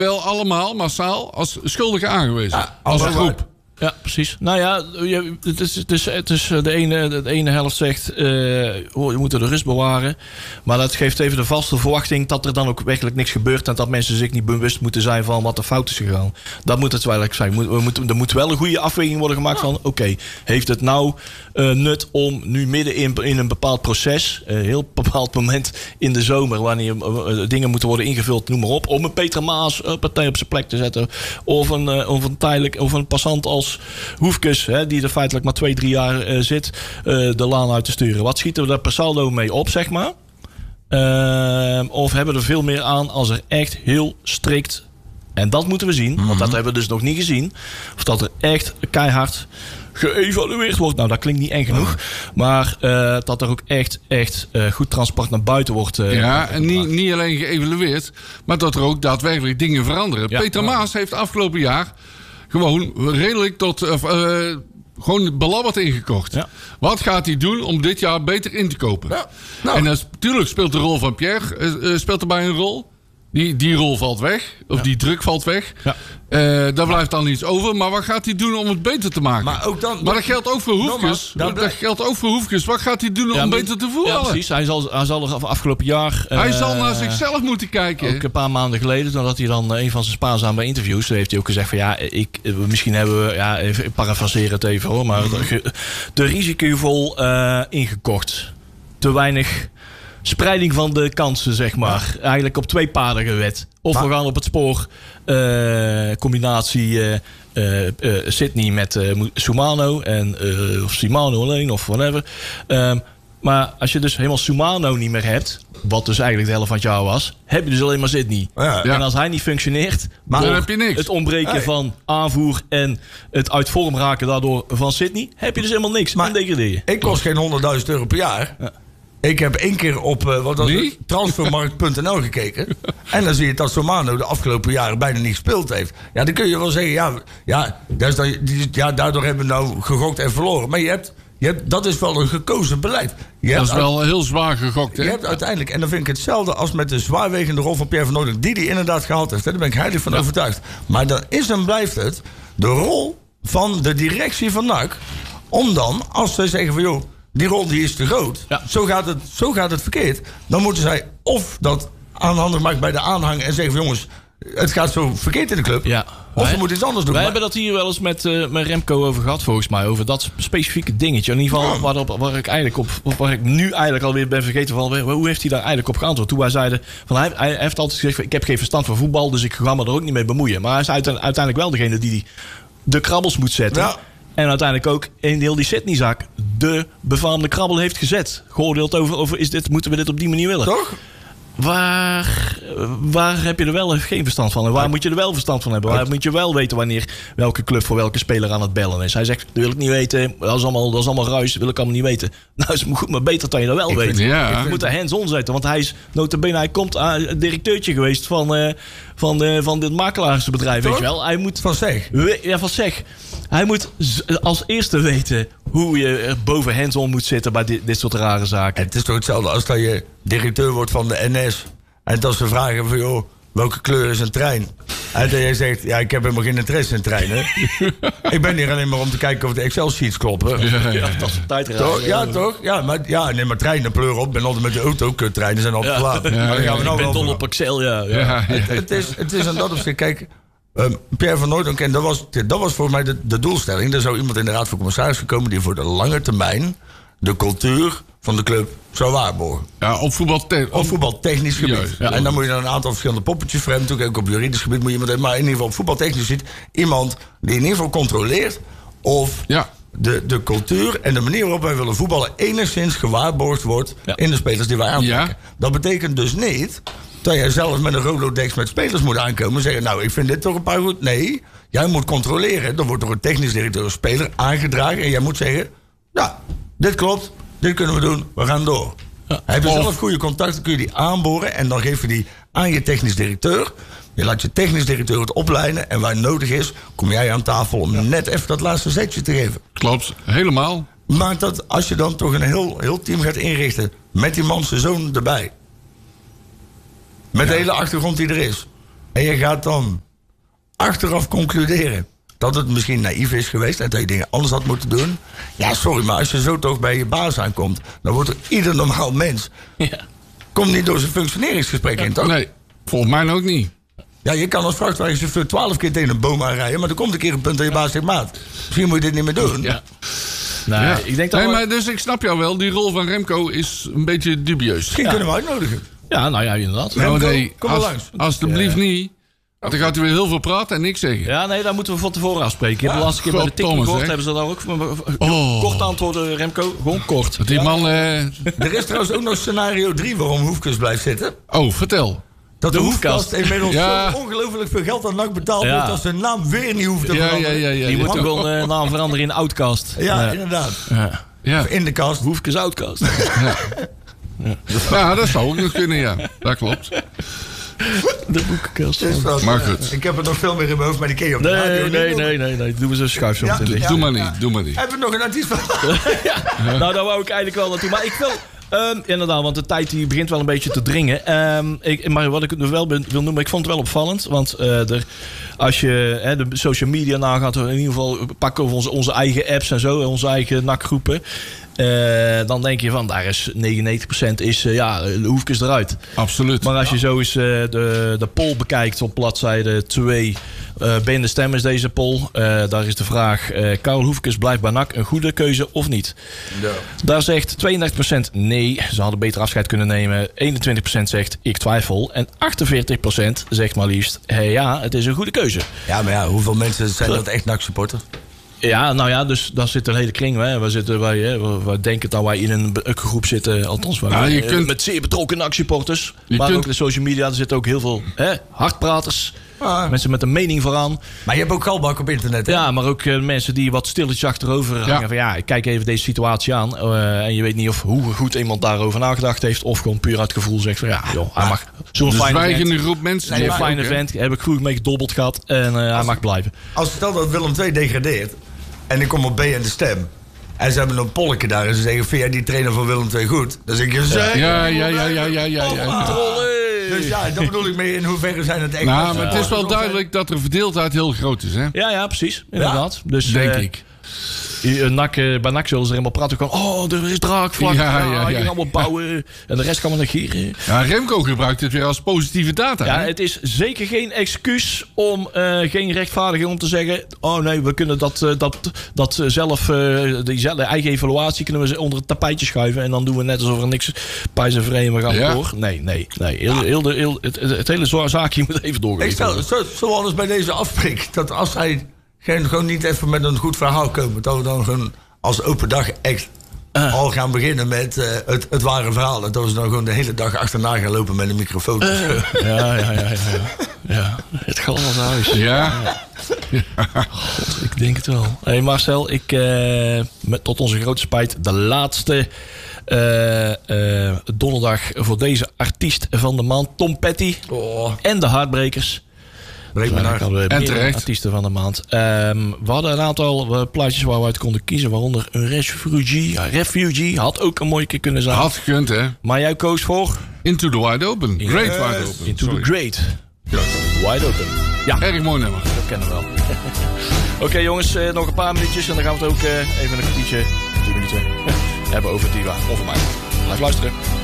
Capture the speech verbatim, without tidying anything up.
wel allemaal massaal als schuldigen aangewezen. Ja, als als groep. Ja, precies. Nou ja, je- het is, het is, het is de, ene, de ene helft zegt, uh, oh, je moet de rust bewaren. Maar dat geeft even de vaste verwachting dat er dan ook werkelijk niks gebeurt. En dat mensen zich niet bewust moeten zijn van wat er fout is gegaan. Dat moet het wel eigenlijk zijn. Moet, we moeten, er moet wel een goede afweging worden gemaakt van, oké, okay, heeft het nou uh, nut om nu midden in, in een bepaald proces, een heel bepaald moment in de zomer, wanneer uh, dingen moeten worden ingevuld, noem maar op, om een Peter Maas uh, partij op zijn plek te zetten. Of een, uh, of een tijdelijk, of een passant als Hoefkes, hè, die er feitelijk maar twee, drie jaar uh, zit, uh, de laan uit te sturen. Wat schieten we daar per saldo mee op, zeg maar? Uh, of hebben we er veel meer aan als er echt heel strikt, en dat moeten we zien, mm-hmm. want dat hebben we dus nog niet gezien, of dat er echt keihard geëvalueerd wordt. Nou, dat klinkt niet eng genoeg. Maar uh, dat er ook echt, echt uh, goed transport naar buiten wordt. Uh, ja, en niet, niet alleen geëvalueerd, maar dat er ook daadwerkelijk dingen veranderen. Ja, Peter ja. Maas heeft afgelopen jaar gewoon redelijk tot Uh, uh, gewoon belabberd ingekocht. Ja. Wat gaat hij doen om dit jaar beter in te kopen? Ja. Nou. En natuurlijk speelt de rol van Pierre uh, speelt erbij een rol. Die, die rol valt weg. Of ja. die druk valt weg. Ja. Uh, daar blijft dan iets over. Maar wat gaat hij doen om het beter te maken? Maar, ook dan, maar dat geldt ook voor Hoefkes. Dat, dat geldt ook voor Hoefkes. Wat gaat hij doen ja, om maar, beter te voetballen? Ja, precies. Hij zal, hij zal er afgelopen jaar Hij uh, zal naar uh, zichzelf moeten kijken. Ook een paar maanden geleden, nadat hij dan een van zijn spaarzame interviews, heeft hij ook gezegd van ja, ik, misschien hebben we, ja, even, ik parafraseer het even hoor, maar mm-hmm. te risicovol uh, ingekocht. Te weinig spreiding van de kansen, zeg maar. Ja. Eigenlijk op twee paarden gewed. Of maar we gaan op het spoor uh, combinatie uh, uh, uh, Sydney met uh, Sumano en uh, of Simano alleen of whatever. Um, maar als je dus helemaal Sumano niet meer hebt, wat dus eigenlijk de helft van het jaar was, heb je dus alleen maar Sydney. Ja. En als hij niet functioneert, maar dan heb je niks. Het ontbreken hey. van aanvoer en het uit vorm raken daardoor van Sydney, heb je dus helemaal niks. Maar en degradeer je. Ik kost geen honderdduizend euro per jaar. Ja. Ik heb één keer op uh, wat was het, transfermarkt punt n l gekeken. En dan zie je dat Somano de afgelopen jaren bijna niet gespeeld heeft. Ja, dan kun je wel zeggen, ja, ja, dat is dan, ja daardoor hebben we nou gegokt en verloren. Maar je hebt, je hebt, dat is wel een gekozen beleid. Je dat is wel uit, heel zwaar gegokt, hè? Je hebt uiteindelijk, en dan vind ik hetzelfde als met de zwaarwegende rol van Pierre van Hooijdonk, die die inderdaad gehaald heeft. Daar ben ik heilig van ja. overtuigd. Maar dan is en blijft het de rol van de directie van N A C om dan, als zij zeggen van joh, die rol die is te groot. Ja. Zo, gaat het, zo gaat het verkeerd. Dan moeten zij of dat aanhandig maken bij de aanhang en zeggen van jongens, het gaat zo verkeerd in de club. Ja. Of wij, we moeten iets anders doen. Wij maar... hebben dat hier wel eens met, uh, met Remco over gehad, volgens mij. Over dat specifieke dingetje. In ieder geval, ja. waar, waar ik eigenlijk op, waar ik nu eigenlijk alweer ben vergeten van, hoe heeft hij daar eigenlijk op geantwoord? Toen wij zeiden, van, hij, hij heeft altijd gezegd, ik heb geen verstand van voetbal, dus ik ga me er ook niet mee bemoeien. Maar hij is uiteindelijk wel degene die de krabbels moet zetten. Ja. En uiteindelijk ook in heel die Sydney-zaak de befaamde krabbel heeft gezet. Geoordeeld over, over is dit, moeten we dit op die manier willen. Toch? Waar, waar heb je er wel geen verstand van? En waar moet je er wel verstand van hebben? Waar moet je wel weten wanneer welke club voor welke speler aan het bellen is? Hij zegt, dat wil ik niet weten. Dat is allemaal, dat is allemaal ruis. Dat wil ik allemaal niet weten. Nou, is goed, maar beter dat je dat wel ik weet. Vind, ja. Je moet er hands-on zetten. Want hij is notabene, hij komt aan uh, directeurtje geweest van, uh, van, uh, van dit makelaarsbedrijf. Weet je wel? Hij moet, van Zeg. We, ja, van Zeg. Hij moet als eerste weten hoe je er boven hands-on moet zitten bij dit, dit soort rare zaken. Het is toch hetzelfde als dat je directeur wordt van de N S. En dat ze vragen van, joh, welke kleur is een trein? En dat jij zegt, ja, ik heb helemaal geen interesse in treinen. Ik ben hier alleen maar om te kijken of de Excel-sheets kloppen. Ja, ja, dat is een tijdrijden. Toch? Ja, toch? Ja, maar, ja, nee, maar treinen pleur op. Ik ben altijd met de auto. Kuttreinen zijn altijd klaar. Ja, maar dan gaan we nou ik ben dol op Excel, ja. ja. ja. Het, het, is, het is aan dat opzicht, kijk, um, Pierre van Hooijdonk, en dat was, dat was voor mij de, de doelstelling. Er zou iemand in de Raad van Commissarissen komen die voor de lange termijn de cultuur van de club zou waarborgen. Ja, op, voetbalte- op voetbaltechnisch gebied. Juist, ja. En dan moet je dan een aantal verschillende poppetjes voor hem. Natuurlijk ook op juridisch gebied moet je iemand hebben. Maar in ieder geval op voetbaltechnisch ziet iemand die in ieder geval controleert of ja. de, de cultuur en de manier waarop wij willen voetballen enigszins gewaarborgd wordt ja. in de spelers die wij aantrekken. Ja. Dat betekent dus niet dat jij zelf met een Rolodex met spelers moet aankomen en zeggen, nou, ik vind dit toch een paar goed. Nee, jij moet controleren. Dan wordt door een technisch directeur een speler aangedragen en jij moet zeggen, nou, dit klopt, dit kunnen we doen, we gaan door. Ja. Heb je of... zelf goede contacten, kun je die aanboren en dan geef je die aan je technisch directeur. Je laat je technisch directeur het opleiden en waar nodig is, kom jij aan tafel om ja. net even dat laatste zetje te geven. Klopt, helemaal. Maar dat als je dan toch een heel, heel team gaat inrichten met die man zijn zoon erbij. Met ja. de hele achtergrond die er is. En je gaat dan achteraf concluderen dat het misschien naïef is geweest en dat je dingen anders had moeten doen. Ja, sorry, maar als je zo toch bij je baas aankomt, dan wordt er ieder normaal mens. Ja. Komt niet door zijn functioneringsgesprek ja. in, toch? Nee, volgens mij ook niet. Ja, je kan als vrachtwagenchauffeur twaalf keer tegen een boom aanrijden, maar er komt een keer een punt dat je baas zegt, maat, misschien moet je dit niet meer doen. Ja. Nou, ja. ik denk dat nee, we... maar dus ik snap jou wel, die rol van Remco is een beetje dubieus. Misschien ja. kunnen we uitnodigen. Ja, nou ja, inderdaad. Nou, Remco, nee, kom maar als, langs. Alsjeblieft ja. niet. Dan gaat hij weer heel veel praten en niks zeggen. Ja, nee, daar moeten we van tevoren afspreken. Ik heb ja, de laatste keer bij de tikkie gehoord, hebben ze daar ook oh. kort antwoorden, Remco. Gewoon kort. Die ja. man... Uh... Er is trouwens ook nog scenario drie waarom Hoefkes blijft zitten. Oh, vertel. Dat de, de Hoefkast inmiddels ja. zo ongelooflijk veel geld aan N A C betaald ja. wordt... dat zijn naam weer niet hoeft te ja, veranderen. Ja, ja, ja, Die ja. moet ook wel uh, naam veranderen in Outcast. Ja, ja. inderdaad. Ja. Ja. In de kast. Hoefkes Outcast. Ja. Ja. ja, dat zou ook nog kunnen, ja. Dat klopt. De boekenkast. Maar goed. Ik heb er nog veel meer in mijn hoofd, maar die ken je op de nee, radio nee, niet. Nee, nee, nee. Doen we zo schuif zo ja, meteen. Ja, doe maar niet, doe maar niet. Hebben we nog een artiest van? ja. Nou, daar wou ik eigenlijk wel naartoe. Maar ik wil... Um, inderdaad, want de tijd die begint wel een beetje te dringen. Um, ik, maar wat ik nog wel wil noemen, ik vond het wel opvallend. Want uh, er, als je hè, de social media nagaat, in ieder geval pakken we onze, onze eigen apps en zo, onze eigen N A C-groepen. Uh, dan denk je van, daar is negenennegentig procent is, uh, ja, de Hoefkes eruit. Absoluut. Maar als je zo eens uh, de, de poll bekijkt op bladzijde twee... Uh, Ben de Stem is deze poll. Uh, daar is de vraag, uh, Karel Hoefkes blijft bij N A C een goede keuze of niet? Ja. Daar zegt tweeëndertig procent nee, ze hadden beter afscheid kunnen nemen. eenentwintig procent zegt ik twijfel. En achtenveertig procent zegt maar liefst, hey, ja, het is een goede keuze. Ja, maar ja, hoeveel mensen zijn dat echt N A C-supporters? Ja, nou ja, dus daar zit een hele kring. Hè. We, zitten, wij, hè, we, we denken dat wij in een groep zitten, althans wij, nou, je kunt, met zeer betrokken N A C-supporters. Maar kunt, ook de social media, er zitten ook heel veel hè, hardpraters. Ah. Mensen met een mening vooraan. Maar je hebt ook galbak op internet, hè? Ja, maar ook uh, mensen die wat stilletjes achterover ja. hangen. Van ja, ik kijk even deze situatie aan. Uh, en je weet niet of hoe goed iemand daarover nagedacht heeft. Of gewoon puur uit gevoel zegt van ja, joh, hij mag. Zo'n fijne groep mensen. Zo'n fijne vent. Heb ik goed mee gedobbeld gehad. En uh, hij mag blijven. Als stel dat Willem twee degradeert. En ik kom op B en de Stem. En ze hebben een polletje daar. En ze zeggen, vind jij die trainer van Willem twee goed? Dan zeg je, zeker. Ja, ja, ja, ja, ja, ja. ja, ja. Dus ja, dat bedoel ik mee. In hoeverre zijn het echt... Nou, maar het is wel duidelijk dat de verdeeldheid heel groot is, hè? Ja, ja, precies. Inderdaad. Ja? Dus, denk uh, ik. N A C, bij N A C zullen ze er helemaal praten. Gewoon, oh, er is draakvlak. Ja, ja, ja, ja. Je kan allemaal bouwen. En de rest kan maar negeren. Ja, Remco gebruikt het weer als positieve data. Ja, hè? het is zeker geen excuus om uh, geen rechtvaardiging om te zeggen... oh nee, we kunnen dat, uh, dat, dat zelf, uh, die eigen evaluatie kunnen we onder het tapijtje schuiven... en dan doen we net alsof er niks pijs en vrede we gaan ja. door. Nee, nee, nee. Heel, ja. heel, heel, het, het hele zaakje moet even doorgeven worden. Zo, zoals bij deze afspreek, dat als hij... Geen, gewoon niet even met een goed verhaal komen. Dat we dan gewoon als open dag echt uh. al gaan beginnen met uh, het, het ware verhaal. Dat we dan gewoon de hele dag achterna gaan lopen met een microfoon. Uh. Ja, ja, ja, ja, ja. Het galmhuis. Ja. ja. God, ik denk het wel. Hé hey Marcel, ik, uh, met, tot onze grote spijt, de laatste uh, uh, donderdag voor deze artiest van de maand. Tom Petty oh. en de Heartbreakers. En terecht. Artiesten van de maand. Um, we hadden een aantal uh, plaatjes waar we uit konden kiezen. Waaronder een Refugee. Ja, Refugee had ook een mooie keer kunnen zijn. Had gekund, hè? Maar jij koos voor? Into the Wide Open. In, Great uh, Wide Open. Into Sorry. the Great. Ja. Wide Open. Ja. Erg mooi nummer. Dat kennen we wel. Oké okay, jongens, uh, nog een paar minuutjes. En dan gaan we het ook uh, even een kwartiertje, tien minuten hebben over Diva. Of voor mij. Blijf luisteren.